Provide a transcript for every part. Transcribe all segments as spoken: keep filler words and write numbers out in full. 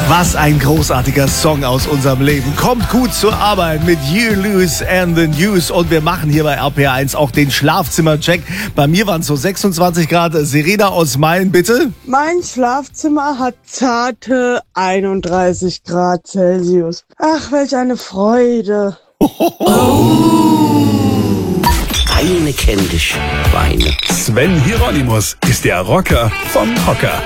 Was ein großartiger Song aus unserem Leben. Kommt gut zur Arbeit mit You, Lose and the News. Und wir machen hier bei R P R eins auch den Schlafzimmercheck. Bei mir waren es so sechsundzwanzig Grad. Serena aus Main, bitte. Mein Schlafzimmer hat zarte einunddreißig Grad Celsius. Ach, welch eine Freude. Weine kenn dich, Weine. Sven Hieronymus ist der Rocker vom Hocker.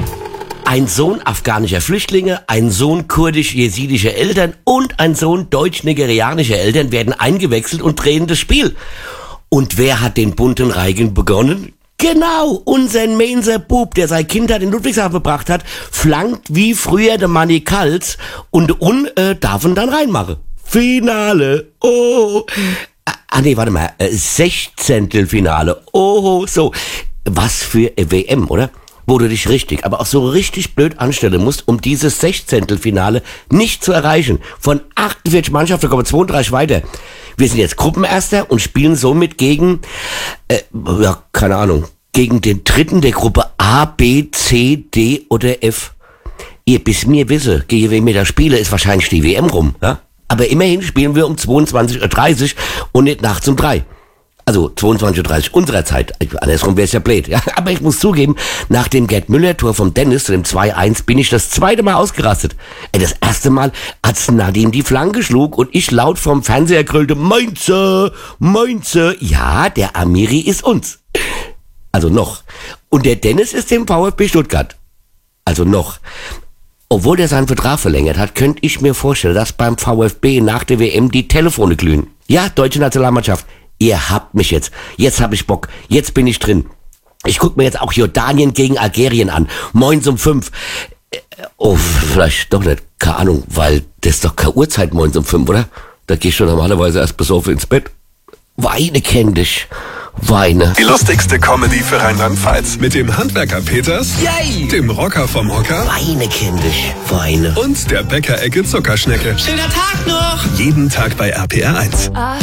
Ein Sohn afghanischer Flüchtlinge, ein Sohn kurdisch-jesidischer Eltern und ein Sohn deutsch-nigerianischer Eltern werden eingewechselt und drehen das Spiel. Und wer hat den bunten Reigen begonnen? Genau, unser Mainzer Bub, der seine Kindheit in Ludwigshafen verbracht hat, flankt wie früher der Manni Kals und un, äh, darf ihn dann reinmachen. Finale, oh. Ah nee, warte mal, äh, Sechzehntelfinale, oh, so. Was für eine W M, oder? Wo du dich richtig, aber auch so richtig blöd anstellen musst, um dieses Sechzehntelfinale nicht zu erreichen. Von achtundvierzig Mannschaften kommen zweiunddreißig weiter. Wir sind jetzt Gruppenerster und spielen somit gegen, äh, ja, keine Ahnung, gegen den dritten der Gruppe A, B, C, D oder F. Ihr bis mir wisse, gegen wen wir da spiele, ist wahrscheinlich die W M rum, ja? Aber immerhin spielen wir um zweiundzwanzig Uhr dreißig und nicht nachts um drei. Also zweiundzwanzig Uhr dreißig unserer Zeit. Andersrum wäre es ja blöd. Ja, aber ich muss zugeben, nach dem Gerd-Müller-Tor vom Dennis zu dem zwei eins bin ich das zweite Mal ausgerastet. Ey, das erste Mal, als Nadim die Flanke schlug und ich laut vom Fernseher grüllte, Mainzer, Mainzer. Ja, der Amiri ist uns. Also noch. Und der Dennis ist dem VfB Stuttgart. Also noch. Obwohl der seinen Vertrag verlängert hat, könnte ich mir vorstellen, dass beim VfB nach der W M die Telefone glühen. Ja, deutsche Nationalmannschaft. Ihr habt mich jetzt. Jetzt hab ich Bock. Jetzt bin ich drin. Ich guck mir jetzt auch Jordanien gegen Algerien an. Moins um fünf. Oh, vielleicht doch nicht. Keine Ahnung, weil das ist doch keine Uhrzeit moins um fünf, oder? Da geh ich schon normalerweise erst besoffen ins Bett. Weine kenn dich. Weine. Die lustigste Comedy für Rheinland-Pfalz. Mit dem Handwerker Peters, Yay! Dem Rocker vom Hocker Weine kenn dich. Weine. und der Bäckerecke Zuckerschnecke. Schöner Tag noch! Jeden Tag bei R P R eins.